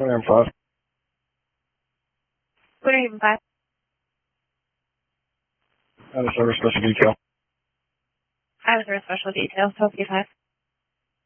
5. What are you 5? Out of service special detail. I was a special detail, so 5.